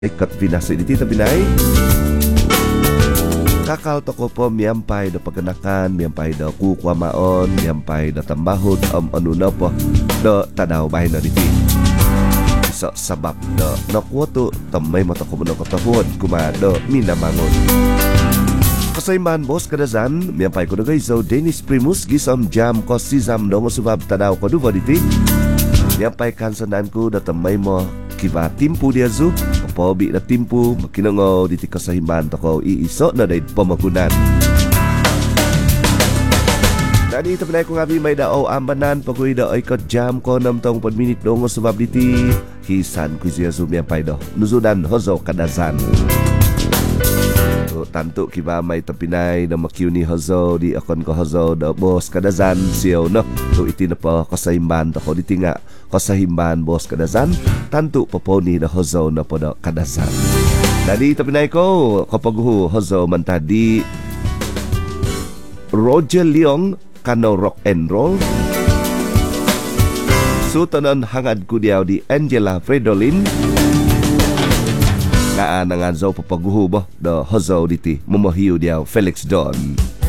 Ikat binasa ini tapi naik kakal toko po miampai do paganakan miampai do kukwamaon miampai do tambahud anu na po do tadaw bahay na diti so sabab do nakwoto tamay mata ko mo katahuan kuma do minamangon kasayman bos kadazan miampai ko do gayso Dennis Primus gisam jam ko sisam do musubab tadaw ko do diti miampai kansanan ko do tamay mo kiba timpu dia zu pobi na timpu makinango diti kasahiman toko iiso na dahil pamagunan. Nani tapinay ko ngabi may dao ambanan pagoy da ay jam ko namtong 4 minit dongo sebab diti hisan ko siya sumiapay do nuzudan hozo kadazan. Tanto kiba may tapinay na makiuni hozo di akon ko hozo da bos kadazan siyo no so iti na pa kasahimban toko diti nga kasahimban bos kadazan tanto paponi na hozo na po da kadazan. Nadi tapinay ko kapag hozo man tadi Roger Leong kano rock and roll sutanan hangad ko diyaw di Angela Fredolin nga nanganzo papaguho ba da hozo diti mamahiyo diyaw Felix Don.